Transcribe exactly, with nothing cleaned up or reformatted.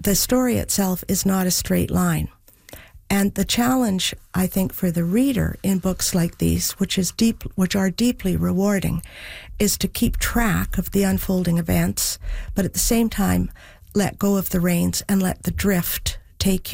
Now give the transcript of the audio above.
the story itself is not a straight line. And the challenge, I think, for the reader in books like these, which is deep, which are deeply rewarding, is to keep track of the unfolding events, but at the same time, let go of the reins and let the drift take you.